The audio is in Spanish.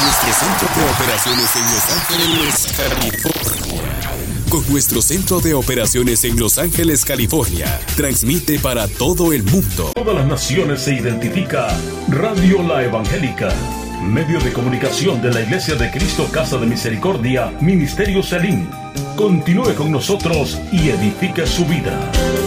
Nuestro centro de operaciones en Los Ángeles, California. Con nuestro centro de operaciones en Los Ángeles, California, transmite para todo el mundo. Todas las naciones se identifica Radio La Evangélica, medio de comunicación de la Iglesia de Cristo Casa de Misericordia, Ministerio Selim. Continúe con nosotros y edifique su vida.